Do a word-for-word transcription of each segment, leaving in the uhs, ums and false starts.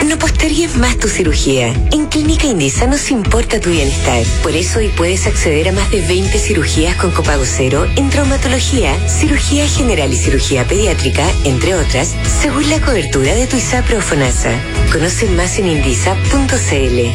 no postergues más tu cirugía. En Clínica Indisa nos importa tu bienestar. Por eso hoy puedes acceder a más de veinte cirugías con copago cero en traumatología, cirugía general y cirugía pediátrica, entre otras, según la cobertura de tu ISAPRE o FONASA. Conoce más en indisa punto c l.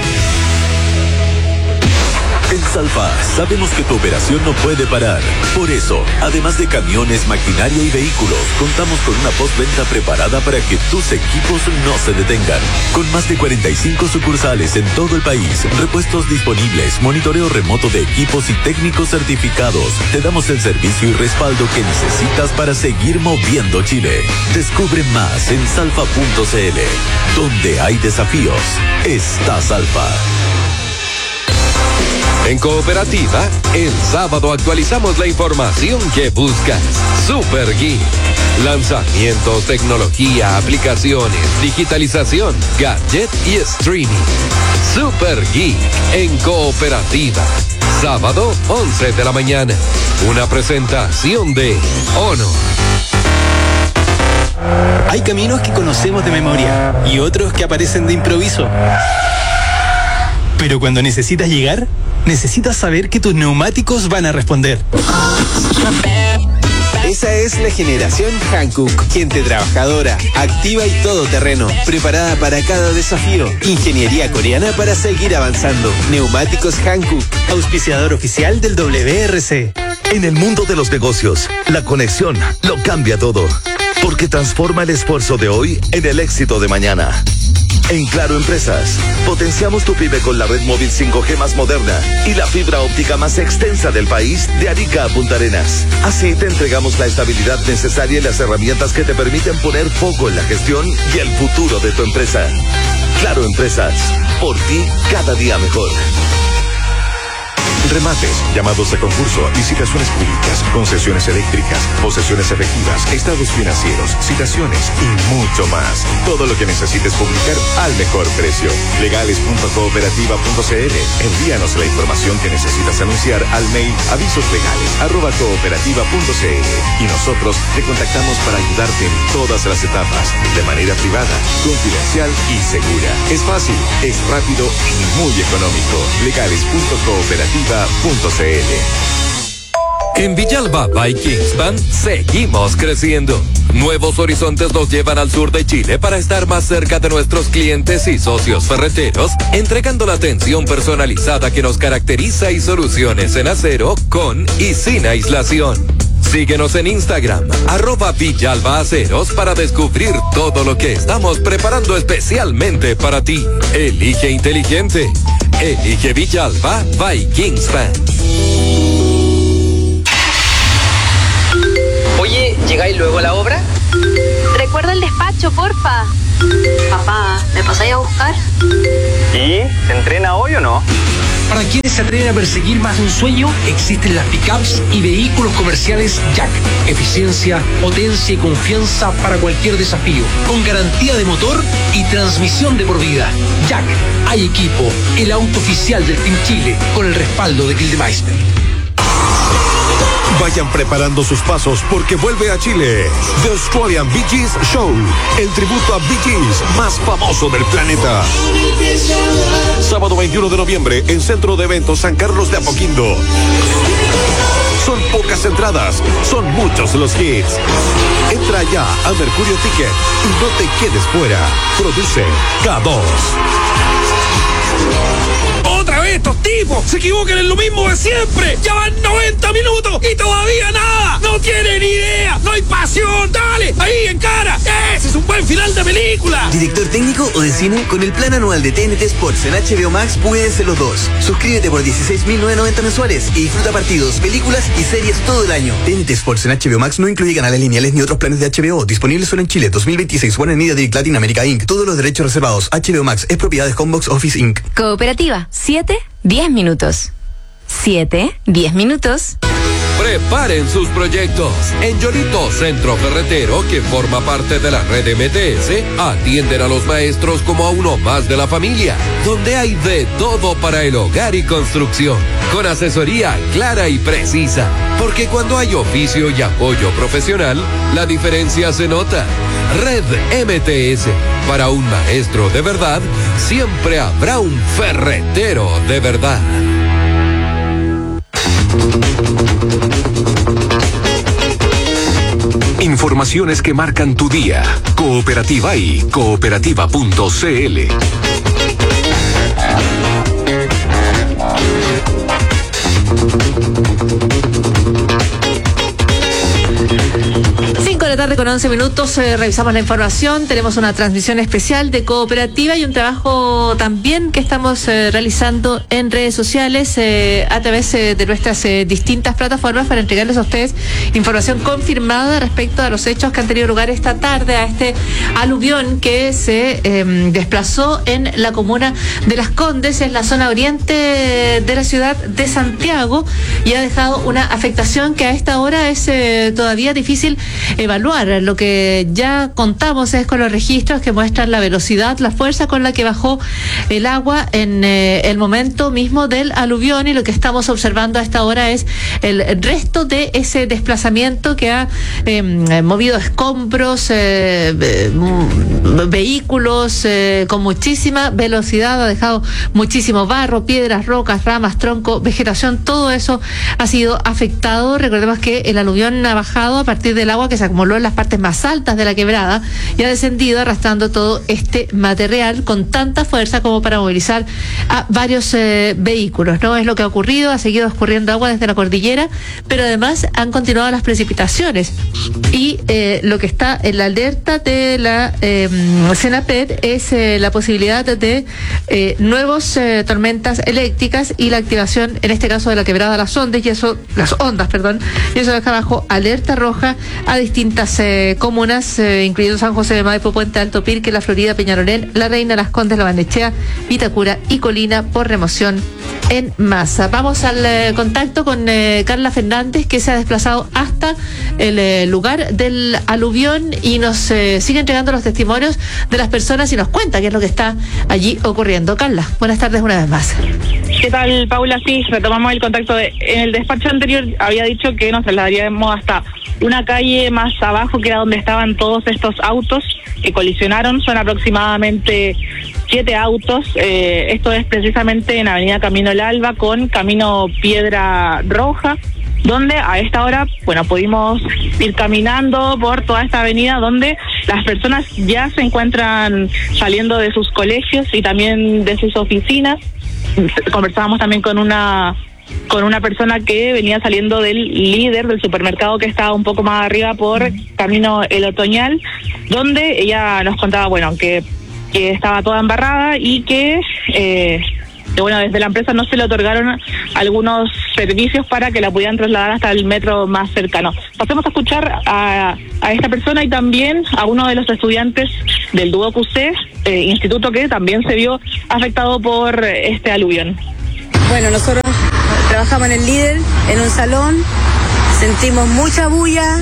En Salfa sabemos que tu operación no puede parar. Por eso, además de camiones, maquinaria y vehículos, contamos con una postventa preparada para que tus equipos no se detengan. Con más de cuarenta y cinco sucursales en todo el país, repuestos disponibles, monitoreo remoto de equipos y técnicos certificados, te damos el servicio y respaldo que necesitas para seguir moviendo Chile. Descubre más en salfa punto c l. Donde hay desafíos, está Salfa. En Cooperativa, el sábado actualizamos la información que buscas. Super Geek. Lanzamientos, tecnología, aplicaciones, digitalización, gadget y streaming. Super Geek en Cooperativa. Sábado, once de la mañana. Una presentación de Honor. Hay caminos que conocemos de memoria y otros que aparecen de improviso. Pero cuando necesitas llegar, necesitas saber que tus neumáticos van a responder. Esa es la generación Hankook, gente trabajadora, activa y todoterreno, preparada para cada desafío. Ingeniería coreana para seguir avanzando. Neumáticos Hankook, auspiciador oficial del W R C. En el mundo de los negocios, la conexión lo cambia todo, porque transforma el esfuerzo de hoy en el éxito de mañana. En Claro Empresas, potenciamos tu pyme con la red móvil cinco G más moderna y la fibra óptica más extensa del país, de Arica a Punta Arenas. Así te entregamos la estabilidad necesaria y las herramientas que te permiten poner foco en la gestión y el futuro de tu empresa. Claro Empresas, por ti cada día mejor. Remates, llamados de concurso, licitaciones públicas, concesiones eléctricas, posesiones efectivas, estados financieros, citaciones y mucho más. Todo lo que necesites publicar al mejor precio. legales punto cooperativa punto c l. Envíanos la información que necesitas anunciar al mail avisoslegales arroba cooperativa punto c l y nosotros te contactamos para ayudarte en todas las etapas, de manera privada, confidencial y segura. Es fácil, es rápido y muy económico. legales punto cooperativa punto c l. En Villalba by Kingspan seguimos creciendo. Nuevos horizontes nos llevan al sur de Chile para estar más cerca de nuestros clientes y socios ferreteros, entregando la atención personalizada que nos caracteriza y soluciones en acero con y sin aislación. Síguenos en Instagram, arroba Villalba Aceros, para descubrir todo lo que estamos preparando especialmente para ti. Elige inteligente. Elige Villalba by Kingspan. Oye, ¿llegáis luego a la obra? Recuerda el despacho, porfa. Papá, ¿me pasáis a buscar? ¿Y se entrena hoy o no? Para quienes se atreven a perseguir más de un sueño, existen las pickups y vehículos comerciales Jack. Eficiencia, potencia y confianza para cualquier desafío, con garantía de motor y transmisión de por vida. Jack, hay equipo, el auto oficial del Team Chile, con el respaldo de Gildemeister. Vayan preparando sus pasos porque vuelve a Chile The Australian Bee Gees Show, el tributo a Bee Gees más famoso del planeta. Sábado veintiuno de noviembre en Centro de Eventos San Carlos de Apoquindo. Son pocas entradas, son muchos los hits. Entra ya a Mercurio Ticket y no te quedes fuera. Produce K dos. ¡Otra vez estos tipos! ¡Se equivocan en lo mismo de siempre! ¡Ya van noventa minutos y todavía nada! ¡No tienen idea! ¡No hay pasión! ¡Dale! ¡Ahí, en cara! ¡Ese es un buen final de película! ¿Director técnico o de cine? Con el plan anual de T N T Sports en H B O Max puedes ser los dos. Suscríbete por dieciséis mil novecientos noventa mensuales y disfruta partidos, películas y series todo el año. T N T Sports en H B O Max no incluye canales lineales ni otros planes de H B O. Disponibles solo en Chile. dos mil veintiséis. Warner Media Direct Latin America incorporated. Todos los derechos reservados. H B O Max es propiedad de Homebox Office incorporated. Cooperativa. siete, diez minutos. siete, diez minutos. Preparen sus proyectos. En Yorito Centro Ferretero, que forma parte de la red M T S, atienden a los maestros como a uno más de la familia, donde hay de todo para el hogar y construcción, con asesoría clara y precisa, porque cuando hay oficio y apoyo profesional, la diferencia se nota. Red M T S, para un maestro de verdad, siempre habrá un ferretero de verdad. Informaciones que marcan tu día. Cooperativa y cooperativa punto c l. cinco de la tarde con once minutos, eh, revisamos la información, tenemos una transmisión especial de Cooperativa y un trabajo también que estamos eh, realizando en redes sociales eh, a través eh, de nuestras eh, distintas plataformas para entregarles a ustedes información confirmada respecto a los hechos que han tenido lugar esta tarde, a este aluvión que se eh, desplazó en la comuna de Las Condes, en la zona oriente de la ciudad de Santiago, y ha dejado una afectación que a esta hora es eh, todavía difícil evaluar. Lo que ya contamos es con los registros que muestran la velocidad, la fuerza con la que bajó el agua en eh, el momento mismo del aluvión, y lo que estamos observando a esta hora es el resto de ese desplazamiento que ha eh, movido escombros, eh, eh, vehículos eh, con muchísima velocidad, ha dejado muchísimo barro, piedras, rocas, ramas, tronco, vegetación, todo eso ha sido afectado. Recordemos que el aluvión ha bajado a partir del agua que se acumuló en las partes más altas de la quebrada y ha descendido arrastrando todo este material con tanta fuerza como para movilizar a varios eh, vehículos, ¿no? Es lo que ha ocurrido, ha seguido escurriendo agua desde la cordillera, pero además han continuado las precipitaciones y eh, lo que está en la alerta de la eh, Senapred es eh, la posibilidad de eh, nuevos eh, tormentas eléctricas y la activación, en este caso de la quebrada Las Ondas, y eso, las ondas, perdón, y eso deja bajo alerta roja a distintas eh, comunas, eh, incluyendo San José de Maipo, Puente Alto, Pirque, La Florida, Peñalolén, La Reina, Las Condes, La Barnechea, Vitacura y Colina por remoción en masa. Vamos al eh, contacto con eh, Carla Fernández, que se ha desplazado hasta el eh, lugar del aluvión y nos eh, sigue entregando los testimonios de las personas y nos cuenta qué es lo que está allí ocurriendo. Carla, buenas tardes una vez más. ¿Qué tal, Paula? Sí, retomamos el contacto. De, en el despacho anterior había dicho que nos trasladaríamos hasta una calle más abajo, que era donde estaban todos estos autos que colisionaron. Son aproximadamente siete autos. Eh, esto es precisamente en Avenida Camino El Alba con Camino Piedra Roja, donde a esta hora, bueno, pudimos ir caminando por toda esta avenida donde las personas ya se encuentran saliendo de sus colegios y también de sus oficinas. Conversábamos también con una con una persona que venía saliendo del Líder, del supermercado que estaba un poco más arriba por Camino El Otoñal, donde ella nos contaba, bueno, que, que estaba toda embarrada y que, eh, que, bueno, desde la empresa no se le otorgaron algunos servicios para que la pudieran trasladar hasta el metro más cercano. Pasemos a escuchar a, a esta persona y también a uno de los estudiantes del Duoc U C, eh, instituto que también se vio afectado por este aluvión. Bueno, nosotros trabajamos en el Líder, en un salón, sentimos mucha bulla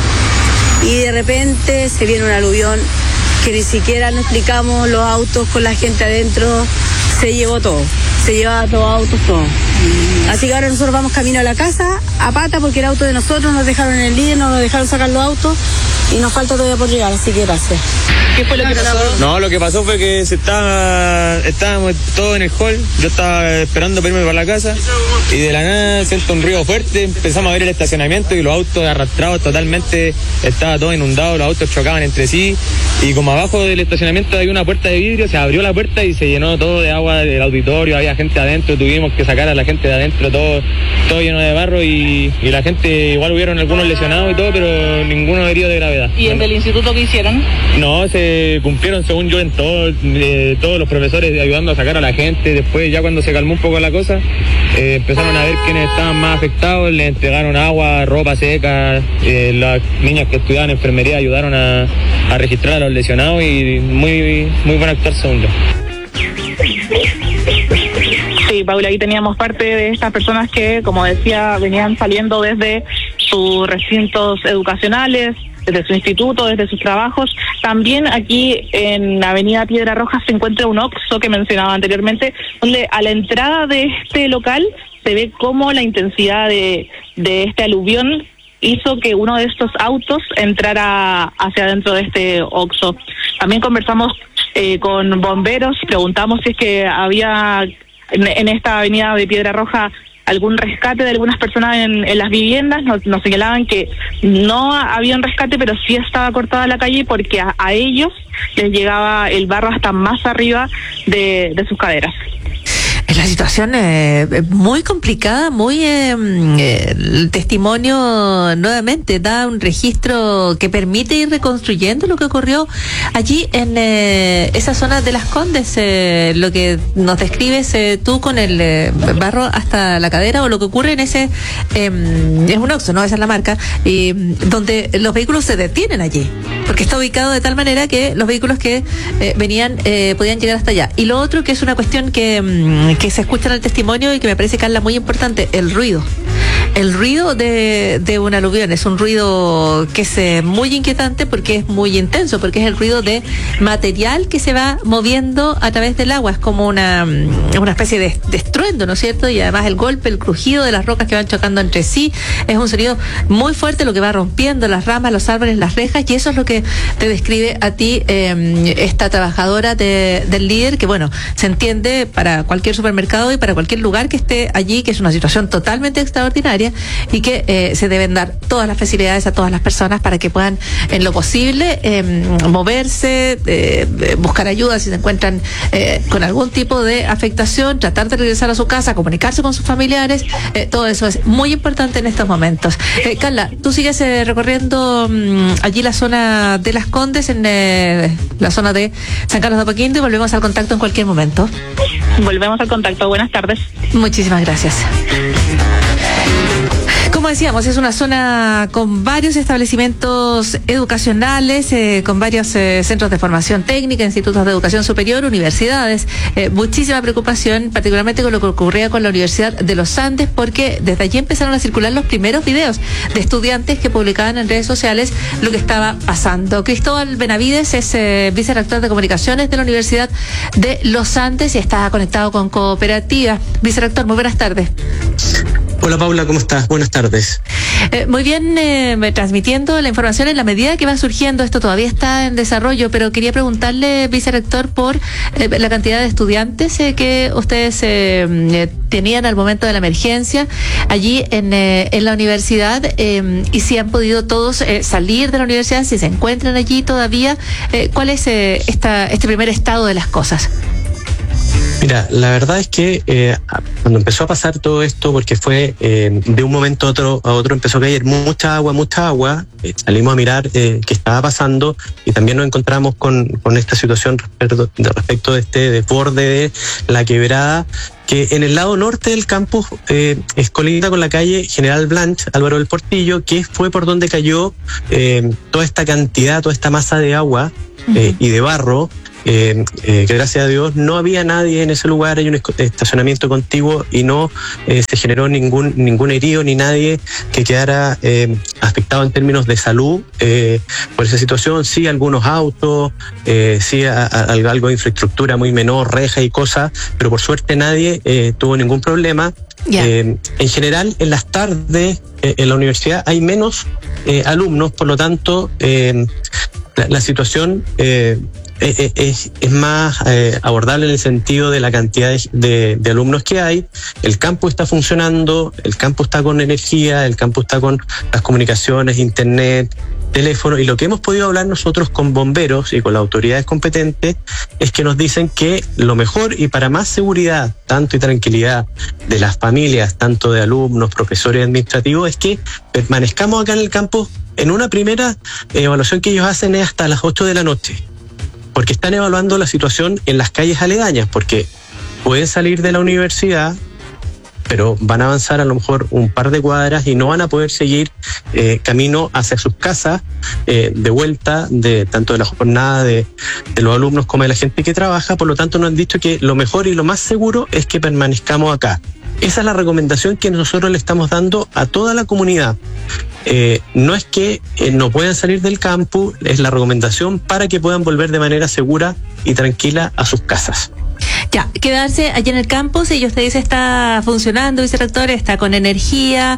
y de repente se viene un aluvión que ni siquiera nos explicamos, los autos con la gente adentro, se llevó todo, se llevaba todos autos, todo. Así que ahora nosotros vamos camino a la casa a pata porque el auto de nosotros nos dejaron en el Líder, no nos dejaron sacar los autos y nos falta todavía por llegar, así que gracias. ¿Qué fue lo que pasó? No, lo que pasó fue que se estaba, estábamos todos en el hall, yo estaba esperando para irme para la casa y de la nada siento un ruido fuerte, empezamos a ver el estacionamiento y los autos arrastrados totalmente, estaba todo inundado, los autos chocaban entre sí y como abajo del estacionamiento hay una puerta de vidrio, se abrió la puerta y se llenó todo de agua del auditorio, había gente adentro, tuvimos que sacar a la gente de adentro, todo, todo lleno de barro y, y la gente, igual hubieron algunos lesionados y todo, pero ninguno herido de gravedad. ¿Y en el instituto qué hicieron? No, se cumplieron según yo en todo, eh, todos los profesores ayudando a sacar a la gente. Después ya cuando se calmó un poco la cosa, eh, empezaron a ver quiénes estaban más afectados, les entregaron agua, ropa seca, eh, las niñas que estudiaban enfermería ayudaron a, a registrar a los lesionados y muy, muy buen actuar según yo. Sí, Paula, ahí teníamos parte de estas personas que, como decía, venían saliendo desde sus recintos educacionales, desde su instituto, desde sus trabajos. También aquí en Avenida Piedra Roja se encuentra un Oxxo que mencionaba anteriormente, donde a la entrada de este local se ve cómo la intensidad de, de este aluvión hizo que uno de estos autos entrara hacia adentro de este Oxxo. También conversamos eh, con bomberos, preguntamos si es que había en, en esta avenida de Piedra Roja algún rescate de algunas personas en, en las viviendas. Nos, nos señalaban que no había un rescate, pero sí estaba cortada la calle porque a, a ellos les llegaba el barro hasta más arriba de, de sus caderas. Es la situación eh, muy complicada, muy eh, el testimonio nuevamente da un registro que permite ir reconstruyendo lo que ocurrió allí en eh, esa zona de Las Condes, eh, lo que nos describes eh, tú con el eh, barro hasta la cadera, o lo que ocurre en ese eh, es un Oxxo, no, esa es la marca, y donde los vehículos se detienen allí, porque está ubicado de tal manera que los vehículos que eh, venían eh, podían llegar hasta allá. Y lo otro, que es una cuestión que que se escucha en el testimonio y que me parece, Carla, muy importante, el ruido. El ruido de, de un aluvión es un ruido que es eh, muy inquietante porque es muy intenso, porque es el ruido de material que se va moviendo a través del agua. Es como una, una especie de, de estruendo, ¿no es cierto? Y además el golpe, el crujido de las rocas que van chocando entre sí, es un sonido muy fuerte, lo que va rompiendo las ramas, los árboles, las rejas, y eso es lo que te describe a ti eh, esta trabajadora de, del líder, que bueno, se entiende para cualquier supermercado y para cualquier lugar que esté allí, que es una situación totalmente extraordinaria y que eh, se deben dar todas las facilidades a todas las personas para que puedan, en lo posible, eh, moverse, eh, buscar ayuda si se encuentran eh, con algún tipo de afectación, tratar de regresar a su casa, comunicarse con sus familiares. Eh, todo eso es muy importante en estos momentos. Eh, Carla, tú sigues eh, recorriendo um, allí la zona de Las Condes, en eh, la zona de San Carlos de Apoquindo, y volvemos al contacto en cualquier momento. Volvemos al contacto. Buenas tardes. Muchísimas gracias. Como decíamos, es una zona con varios establecimientos educacionales, eh, con varios eh, centros de formación técnica, institutos de educación superior, universidades. Eh, muchísima preocupación, particularmente con lo que ocurría con la Universidad de los Andes, porque desde allí empezaron a circular los primeros videos de estudiantes que publicaban en redes sociales lo que estaba pasando. Cristóbal Benavides es eh, vicerrector de comunicaciones de la Universidad de los Andes y está conectado con Cooperativa. Vicerrector, muy buenas tardes. Hola Paula, ¿cómo estás? Buenas tardes. Eh, muy bien, eh, transmitiendo la información en la medida que va surgiendo. Esto todavía está en desarrollo, pero quería preguntarle, vicerrector, por eh, la cantidad de estudiantes eh, que ustedes eh, eh, tenían al momento de la emergencia allí en, eh, en la universidad, eh, y si han podido todos eh, salir de la universidad, si se encuentran allí todavía. Eh, ¿Cuál es eh, esta, este primer estado de las cosas? Mira, la verdad es que eh, cuando empezó a pasar todo esto, porque fue eh, de un momento a otro, a otro empezó a caer mucha agua, mucha agua, eh, salimos a mirar eh, qué estaba pasando y también nos encontramos con, con esta situación respecto de, respecto de este desborde de la quebrada, que en el lado norte del campus eh, es colinda con la calle General Blanch, Álvaro del Portillo, que fue por donde cayó eh, toda esta cantidad, toda esta masa de agua eh, uh-huh. y de barro. Eh, eh, que gracias a Dios no había nadie en ese lugar, hay un estacionamiento contiguo y no eh, se generó ningún ningún herido ni nadie que quedara eh, afectado en términos de salud eh, por esa situación. Sí, algunos autos, eh, sí, a, a, algo de infraestructura muy menor, rejas y cosas, pero por suerte nadie eh, tuvo ningún problema. Yeah. Eh, en general, en las tardes eh, en la universidad hay menos eh, alumnos, por lo tanto, eh, la, la situación eh, Es, es, es más eh, abordable en el sentido de la cantidad de, de, de alumnos que hay. El campus está funcionando, el campus está con energía, el campus está con las comunicaciones, internet, teléfono, y lo que hemos podido hablar nosotros con bomberos y con las autoridades competentes es que nos dicen que lo mejor y para más seguridad, tanto y tranquilidad de las familias, tanto de alumnos, profesores y administrativos, es que permanezcamos acá en el campus. En una primera evaluación que ellos hacen es hasta las ocho de la noche. Porque están evaluando la situación en las calles aledañas, porque pueden salir de la universidad, pero van a avanzar a lo mejor un par de cuadras y no van a poder seguir eh, camino hacia sus casas, eh, de vuelta, de tanto de la jornada de, de los alumnos como de la gente que trabaja. Por lo tanto, nos han dicho que lo mejor y lo más seguro es que permanezcamos acá. esa es la recomendación que nosotros le estamos dando a toda la comunidad. Eh, no es que eh, no puedan salir del campus, es la recomendación para que puedan volver de manera segura y tranquila a sus casas. Ya, quedarse allí en el campus y usted dice está funcionando, vicerrector, está con energía,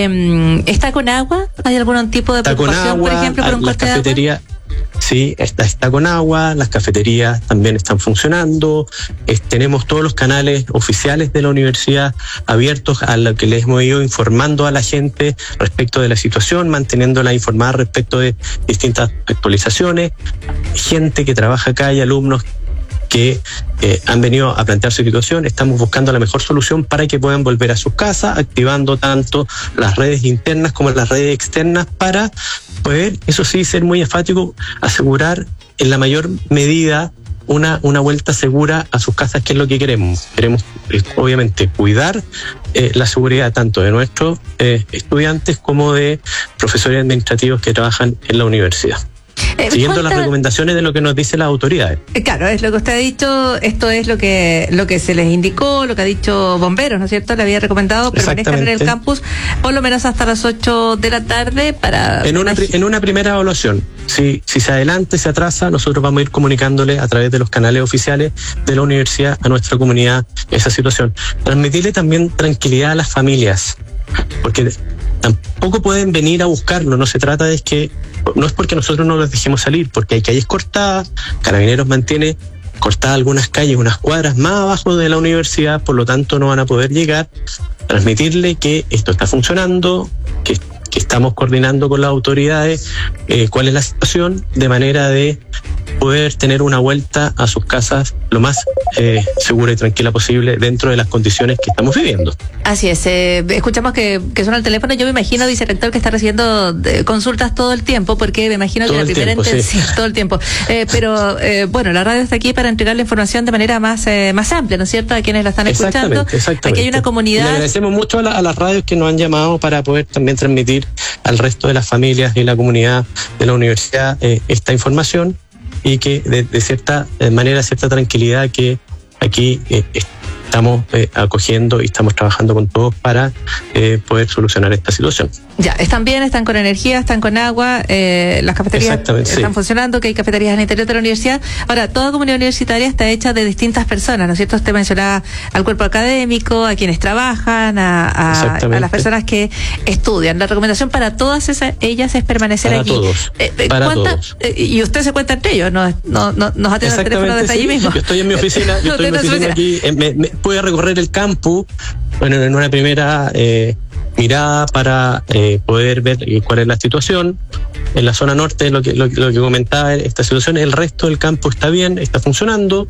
eh, está con agua, ¿hay algún tipo de está preocupación, con agua, por ejemplo, por un corte de agua? Sí, está, está con agua, las cafeterías también están funcionando, eh, tenemos todos los canales oficiales de la universidad abiertos a lo que les hemos ido informando a la gente respecto de la situación, manteniéndola informada respecto de distintas actualizaciones, gente que trabaja acá y alumnos que eh, han venido a plantear su situación. Estamos buscando la mejor solución para que puedan volver a sus casas, activando tanto las redes internas como las redes externas para poder, eso sí, ser muy enfático, asegurar en la mayor medida una, una vuelta segura a sus casas, que es lo que queremos. Queremos, eh, obviamente, cuidar eh, la seguridad tanto de nuestros eh, estudiantes como de profesores administrativos que trabajan en la universidad. Eh, Siguiendo ¿cuánta? las recomendaciones de lo que nos dicen las autoridades. Eh, claro, es lo que usted ha dicho, esto es lo que lo que se les indicó, lo que ha dicho Bomberos, ¿no es cierto? Le había recomendado permanezcan en el campus por lo menos hasta las ocho de la tarde para... En una, en una primera evaluación, si, si se adelanta, se atrasa, nosotros vamos a ir comunicándole a través de los canales oficiales de la universidad a nuestra comunidad esa situación. Transmitirle también tranquilidad a las familias, porque tampoco pueden venir a buscarlo, no se trata de que no es porque nosotros no los dejemos salir, porque hay calles cortadas, Carabineros mantiene cortadas algunas calles, unas cuadras más abajo de la universidad, por lo tanto no van a poder llegar. Transmitirle que esto está funcionando, que, que estamos coordinando con las autoridades, eh, cuál es la situación, de manera de poder tener una vuelta a sus casas lo más eh, segura y tranquila posible dentro de las condiciones que estamos viviendo. Así es, eh, escuchamos que, que suena el teléfono. Yo me imagino, vicerrector, que está recibiendo de, consultas todo el tiempo, porque me imagino todo que la primera intención, sí. todo el tiempo. Eh, pero eh, bueno, la radio está aquí para entregar la información de manera más eh, más amplia, ¿no es cierto? A quienes la están exactamente, escuchando. Exactamente. Aquí hay una comunidad. Y le agradecemos mucho a, la, a las radios que nos han llamado para poder también transmitir al resto de las familias y la comunidad de la universidad eh, esta información, y que de, de cierta manera, cierta tranquilidad que aquí eh, estamos eh, acogiendo y estamos trabajando con todos para eh, poder solucionar esta situación. Ya, están bien, están con energía, están con agua, eh, las cafeterías están sí. funcionando, que hay cafeterías en el interior de la universidad. Ahora, toda comunidad universitaria está hecha de distintas personas, ¿no es cierto? Usted mencionaba al cuerpo académico, a quienes trabajan, a, a, a las personas que estudian. La recomendación para todas esas, ellas es permanecer para allí. Todos, eh, para ¿cuánta, todos. Eh, y usted se cuenta entre ellos, no, no, no nos atiende el teléfono desde sí. allí mismo. Yo estoy en mi oficina, yo estoy en mi oficina aquí, eh, me, me, pude recorrer el campus, bueno, en una primera eh, mirada para eh, poder ver cuál es la situación. En la zona norte, lo que, lo, lo que comentaba esta situación, el resto del campo está bien, está funcionando,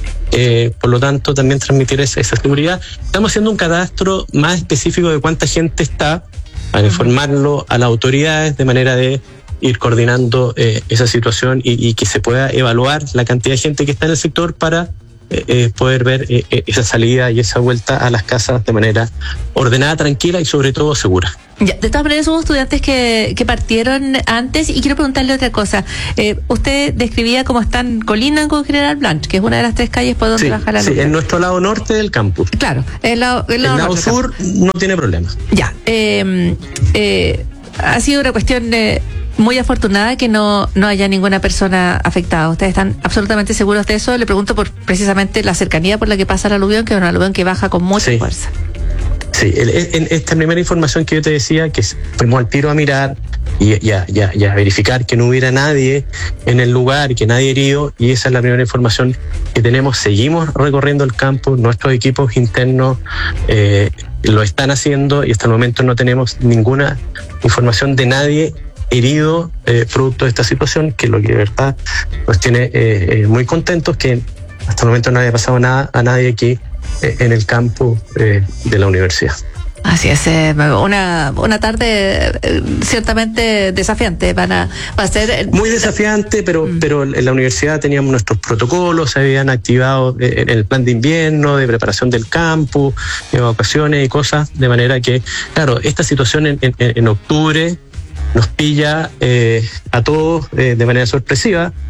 eh, por lo tanto también transmitir esa, esa seguridad. Estamos haciendo un catastro más específico de cuánta gente está, para informarlo a las autoridades de manera de ir coordinando eh, esa situación y, y que se pueda evaluar la cantidad de gente que está en el sector para Eh, poder ver eh, esa salida y esa vuelta a las casas de manera ordenada, tranquila y sobre todo segura. Ya, de todas maneras, hubo estudiantes que, que partieron antes, y quiero preguntarle otra cosa. Eh, usted describía cómo están, colindan con General Blanch, que es una de las tres calles por donde sí, baja la luz. Sí, en nuestro lado norte del campus. Claro, el lado, el lado, el lado sur no tiene problema. Ya, eh, eh, ha sido una cuestión eh, muy afortunada que no, no haya ninguna persona afectada. ¿Ustedes están absolutamente seguros de eso? Le pregunto por precisamente la cercanía por la que pasa el aluvión, que es un aluvión que baja con mucha sí. fuerza. Sí, el, en esta primera información que yo te decía, que fuimos al tiro a mirar y, y, a, y, a, y a verificar que no hubiera nadie en el lugar, que nadie herido, y esa es la primera información que tenemos. Seguimos recorriendo el campo, nuestros equipos internos eh, lo están haciendo, y hasta el momento no tenemos ninguna información de nadie herido eh, producto de esta situación, que lo que de verdad nos tiene eh, eh, muy contentos, que hasta el momento no haya pasado nada a nadie aquí eh, en el campo eh, de la universidad. Así es, eh, una una tarde eh, ciertamente desafiante, van a, va a ser... Muy desafiante, pero mm. pero en la universidad teníamos nuestros protocolos, se habían activado en el plan de invierno, de preparación del campus, evacuaciones y cosas, de manera que, claro, esta situación en, en, en octubre nos pilla eh, a todos eh, de manera sorpresiva,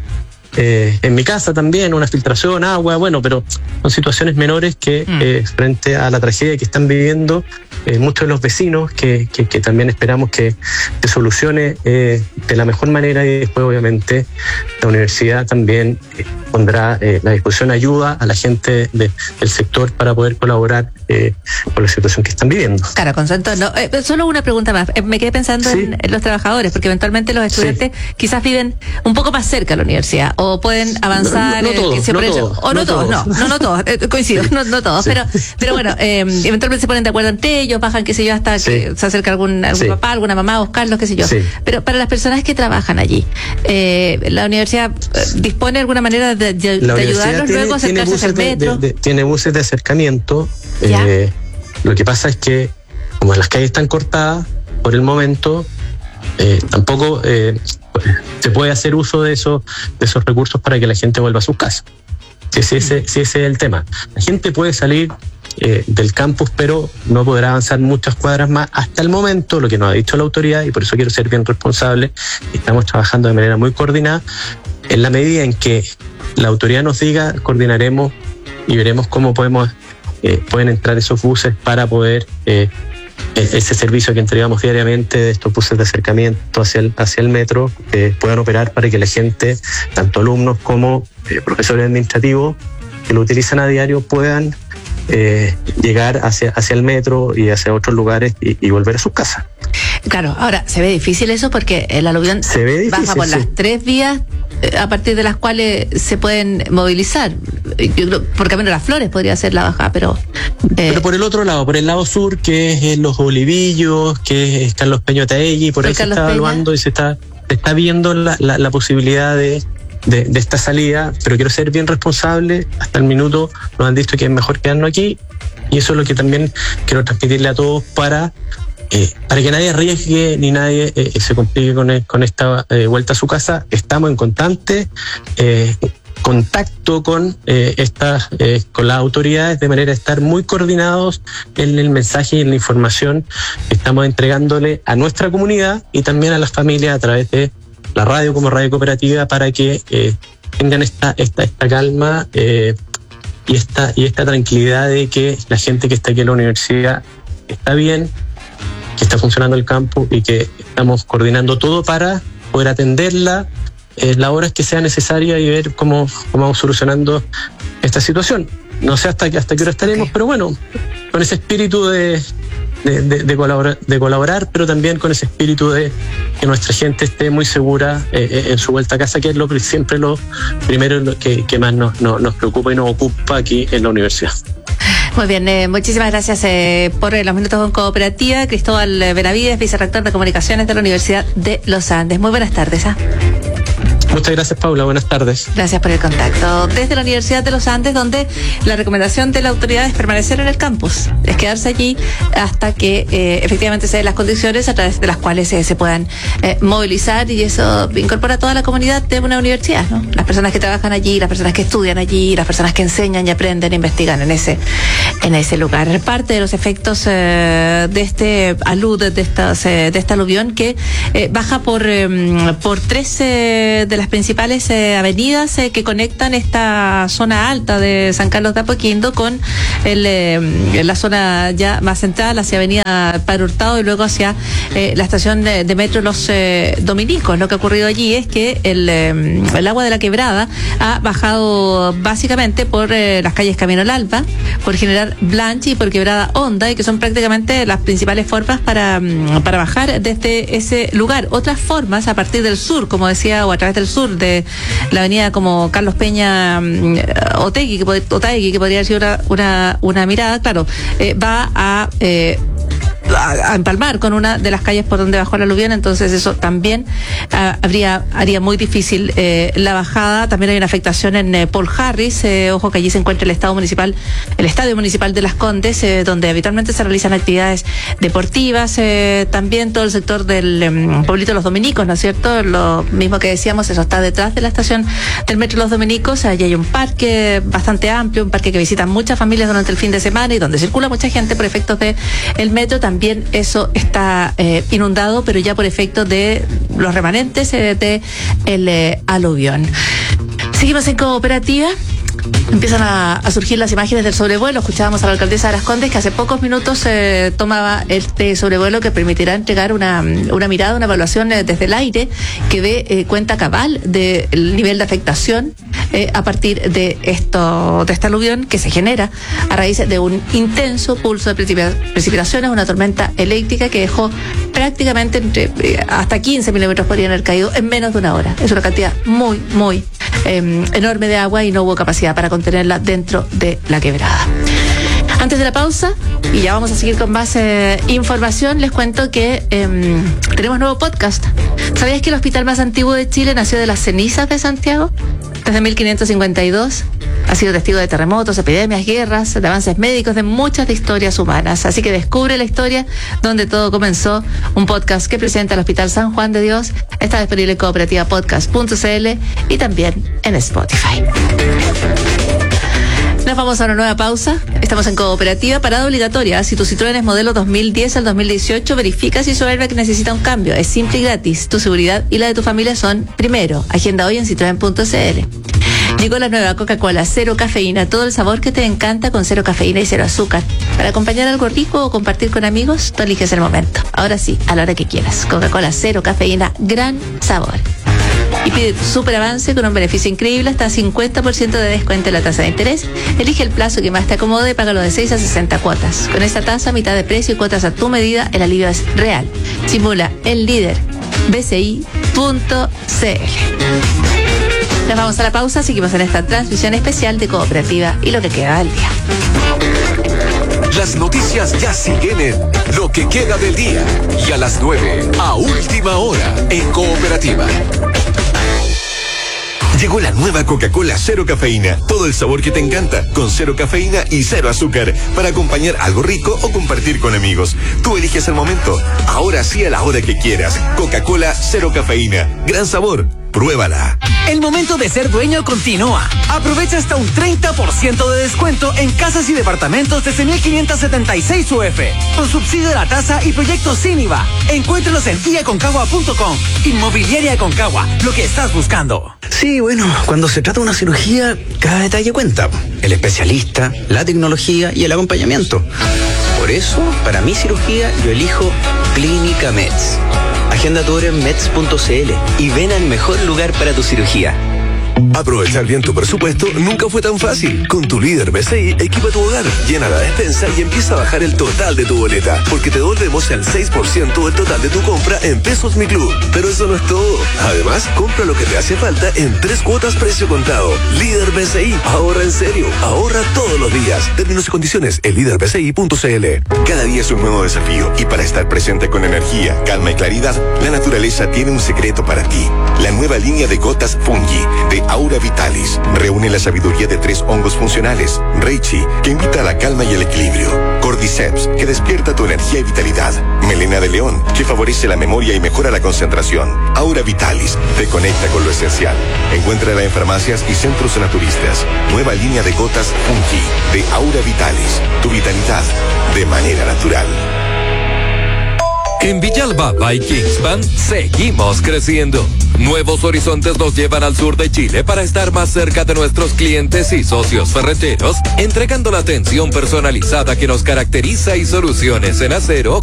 eh, en mi casa también, una filtración, agua, bueno, pero son situaciones menores que mm. eh, frente a la tragedia que están viviendo eh, muchos de los vecinos, que, que, que también esperamos que se solucione eh, de la mejor manera, y después obviamente la universidad también eh, pondrá eh, la disposición ayuda a la gente de, del sector para poder colaborar eh, con la situación que están viviendo. Claro, Consuelo, no, eh, solo una pregunta más. Eh, me quedé pensando sí. en, en los trabajadores, porque eventualmente los estudiantes sí. quizás viven un poco más cerca de la universidad o pueden avanzar. No, no, no todos, eh, no ello, todos, o no, no todos, todos. no, no, no todos, eh, coincido, sí. no, no todos, sí. pero, pero bueno, eh, eventualmente se ponen de acuerdo entre ellos, bajan, qué sé yo, hasta sí. que se acerca algún, algún sí. papá, alguna mamá, a buscarlos, qué sé yo. Sí. Pero para las personas que trabajan allí, eh, la universidad eh, dispone de alguna manera de, de, de ayudarlos tiene, luego a acercarse al metro. De, de, tiene buses de acercamiento. Eh, lo que pasa es que, como las calles están cortadas, por el momento, eh, tampoco eh, se puede hacer uso de esos, de esos recursos para que la gente vuelva a sus casas. Si ese, ese, si ese es el tema. La gente puede salir eh, del campus, pero no podrá avanzar muchas cuadras más hasta el momento, lo que nos ha dicho la autoridad, y por eso quiero ser bien responsable. Estamos trabajando de manera muy coordinada. En la medida en que la autoridad nos diga, coordinaremos y veremos cómo podemos eh, pueden entrar esos buses para poder eh, ese servicio que entregamos diariamente de estos buses de acercamiento hacia el, hacia el metro eh, puedan operar para que la gente, tanto alumnos como eh, profesores administrativos que lo utilizan a diario, puedan eh, llegar hacia, hacia el metro y hacia otros lugares y, y volver a sus casas. Claro, ahora se ve difícil eso porque el aluvión se ve difícil, baja por sí. las tres vías a partir de las cuales se pueden movilizar. Yo creo, por Camino de las Flores podría ser la bajada, pero... Eh. Pero por el otro lado, por el lado sur, que es en los Olivillos, que es Carlos Peña Taegui, por ahí se está Peña. evaluando y se está, se está viendo la, la, la posibilidad de, de, de esta salida, pero quiero ser bien responsable. Hasta el minuto nos han dicho que es mejor quedarnos aquí, y eso es lo que también quiero transmitirle a todos para... Eh, para que nadie arriesgue ni nadie eh, se complique con, el, con esta eh, vuelta a su casa. Estamos en constante eh, contacto con eh, estas eh, con las autoridades, de manera de estar muy coordinados en el mensaje y en la información que estamos entregándole a nuestra comunidad y también a las familias a través de la radio como Radio Cooperativa, para que eh, tengan esta, esta, esta calma eh, y, esta, y esta tranquilidad de que la gente que está aquí en la universidad está bien, que está funcionando el campo y que estamos coordinando todo para poder atenderla eh, las horas que sea necesaria y ver cómo, cómo vamos solucionando esta situación. No sé hasta, hasta qué hora estaremos, okay. pero bueno, con ese espíritu de, de, de, de, colaborar, de colaborar, pero también con ese espíritu de que nuestra gente esté muy segura eh, en su vuelta a casa, que es lo que siempre lo primero lo que, que más nos, nos, nos preocupa y nos ocupa aquí en la universidad. Muy bien, eh, muchísimas gracias eh, por los minutos con Cooperativa. Cristóbal Benavides, vicerrector de Comunicaciones de la Universidad de los Andes. Muy buenas tardes. ¿eh? Muchas gracias, Paula. Buenas tardes. Gracias por el contacto. Desde la Universidad de los Andes, donde la recomendación de la autoridad es permanecer en el campus, es quedarse allí hasta que eh, efectivamente se den las condiciones a través de las cuales eh, se puedan eh, movilizar, y eso incorpora a toda la comunidad de una universidad, ¿no? Las personas que trabajan allí, las personas que estudian allí, las personas que enseñan y aprenden e investigan en ese, en ese lugar. Parte de los efectos eh, de este alud, de, estas, eh, de esta aluvión que eh, baja por, eh, por tres eh, de las las principales eh, avenidas eh, que conectan esta zona alta de San Carlos de Apoquindo con el, eh, la zona ya más central, hacia Avenida Padre Hurtado y luego hacia eh, la estación de, de metro Los eh, Dominicos. Lo que ha ocurrido allí es que el, eh, el agua de la quebrada ha bajado básicamente por eh, las calles Camino al Alba, por General Blanche y por Quebrada Honda, y que son prácticamente las principales formas para, para bajar desde ese lugar. Otras formas a partir del sur, como decía, o a través del sur de la avenida como Carlos Peña Otegui, que, Otegui, que podría ser una, una, una mirada, claro, eh, va a... Eh, a empalmar con una de las calles por donde bajó la aluvión, entonces eso también uh, habría haría muy difícil eh, la bajada. También hay una afectación en eh, Paul Harris, eh, ojo que allí se encuentra el estado municipal, el estadio municipal de Las Condes, eh, donde habitualmente se realizan actividades deportivas, eh, también todo el sector del um, pueblito Los Dominicos, ¿no es cierto? Lo mismo que decíamos, eso está detrás de la estación del metro Los Dominicos. Allí hay un parque bastante amplio, un parque que visitan muchas familias durante el fin de semana y donde circula mucha gente por efectos de el metro. También eso está eh, inundado, pero ya por efecto de los remanentes eh, de el eh, aluvión. Seguimos en Cooperativa. Empiezan a, a surgir las imágenes del sobrevuelo. Escuchábamos a la alcaldesa de Las Condes que hace pocos minutos eh, tomaba este sobrevuelo que permitirá entregar una, una mirada, una evaluación eh, desde el aire que dé eh, cuenta cabal del nivel de afectación eh, a partir de esto, de esta aluvión que se genera a raíz de un intenso pulso de precipita- precipitaciones, una tormenta eléctrica que dejó prácticamente entre, eh, hasta quince milímetros podrían haber caído en menos de una hora. Es una cantidad muy, muy eh, enorme de agua y no hubo capacidad para contenerla dentro de la quebrada. Antes de la pausa, y ya vamos a seguir con más eh, información, les cuento que eh, tenemos nuevo podcast. ¿Sabías que el hospital más antiguo de Chile nació de las cenizas de Santiago? Desde mil quinientos cincuenta y dos ha sido testigo de terremotos, epidemias, guerras, de avances médicos, de muchas de historias humanas. Así que descubre la historia donde todo comenzó. Un podcast que presenta el Hospital San Juan de Dios. Está disponible en cooperativa podcast punto c l y también en Spotify. Nos vamos a una nueva pausa. Estamos en Cooperativa, parada obligatoria. Si tu Citroën es modelo dos mil diez al dos mil dieciocho, verifica si su airbag necesita un cambio. Es simple y gratis. Tu seguridad y la de tu familia son primero. Agenda hoy en citroen punto c l. Llegó la nueva Coca-Cola cero cafeína, todo el sabor que te encanta con cero cafeína y cero azúcar. Para acompañar algo rico o compartir con amigos, tú eliges el momento. Ahora sí, a la hora que quieras. Coca-Cola cero cafeína, gran sabor. Y pide tu super avance con un beneficio increíble, hasta cincuenta por ciento de descuento en la tasa de interés. Elige el plazo que más te acomode y págalo de seis a sesenta cuotas. Con esta tasa, mitad de precio y cuotas a tu medida, el alivio es real. Simula el líder, b c i punto c l. Nos vamos a la pausa, seguimos en esta transmisión especial de Cooperativa y lo que queda del día. Las noticias ya siguen en Lo que queda del día y a las nueve, a última hora, en Cooperativa. Llegó la nueva Coca-Cola cero cafeína. Todo el sabor que te encanta, con cero cafeína y cero azúcar. Para acompañar algo rico o compartir con amigos. Tú eliges el momento. Ahora sí, a la hora que quieras. Coca-Cola cero cafeína. Gran sabor. Pruébala. El momento de ser dueño continúa. Aprovecha hasta un treinta por ciento de descuento en casas y departamentos desde mil quinientos setenta y seis U F. Con subsidio de la tasa y proyectos sin I V A. Encuéntralos en i a concagua punto com. Inmobiliaria Concagua. Lo que estás buscando. Sí, bueno, cuando se trata de una cirugía, cada detalle cuenta. El especialista, la tecnología y el acompañamiento. Por eso, para mi cirugía, yo elijo Clínica Meds. Agenda tu hora en meds punto c l y ven al mejor lugar para tu cirugía. Aprovechar bien tu presupuesto nunca fue tan fácil. Con tu líder B C I, equipa tu hogar, llena la despensa y empieza a bajar el total de tu boleta, porque te devolvemos el seis por ciento del total de tu compra en Pesos Mi Club. Pero eso no es todo. Además, compra lo que te hace falta en tres cuotas precio contado. Líder B C I, ahorra en serio, ahorra todos los días. Términos y condiciones en líder b c i punto c l. Cada día es un nuevo desafío y para estar presente con energía, calma y claridad, la naturaleza tiene un secreto para ti. La nueva línea de gotas Fungi de Aura Vitalis reúne la sabiduría de tres hongos funcionales. Reichi, que invita a la calma y el equilibrio. Cordyceps, que despierta tu energía y vitalidad. Melena de león, que favorece la memoria y mejora la concentración. Aura Vitalis, te conecta con lo esencial. Encuéntrala en farmacias y centros naturistas. Nueva línea de gotas Fungi de Aura Vitalis. Tu vitalidad de manera natural. En Villalba by Kingspan seguimos creciendo. Nuevos horizontes nos llevan al sur de Chile para estar más cerca de nuestros clientes y socios ferreteros, entregando la atención personalizada que nos caracteriza y soluciones en acero